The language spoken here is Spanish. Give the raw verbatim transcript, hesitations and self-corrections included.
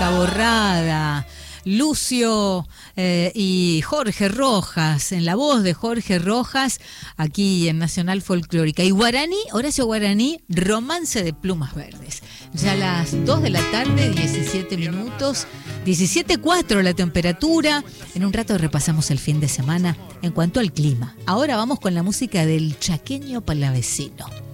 Borrada, Lucio eh, y Jorge Rojas, en la voz de Jorge Rojas, aquí en Nacional Folclórica. Y Guaraní, Horacio Guaraní, Romance de Plumas Verdes. Ya a las dos de la tarde, diecisiete minutos, diecisiete punto cuatro la temperatura. En un rato repasamos el fin de semana en cuanto al clima. Ahora vamos con la música del chaqueño palavecino.